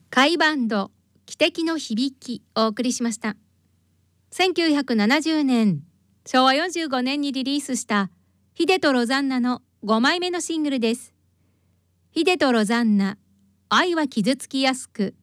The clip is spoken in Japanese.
甲斐バンド汽笛の響きをお送りしました。1970年、昭和45年にリリースしたヒデとロザンナの5枚目のシングルです。ヒデとロザンナ、愛は傷つきやすく